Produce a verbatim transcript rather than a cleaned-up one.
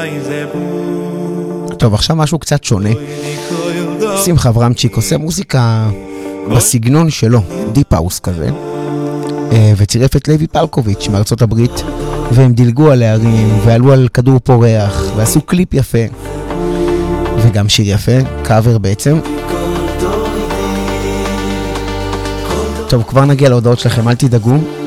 טוב, עכשיו משהו קצת שונה. שמחה אברהמצ'יק עושה מוזיקה בסגנון שלו, דיפ האוס כזה, וצירף את לוי פלקוביץ' מארצות הברית, והם דילגו על הערים ועלו על כדור פורח ועשו קליפ יפה וגם שיר יפה, קאבר בעצם. טוב, כבר נגיע להודעות שלכם, אל תדאגו.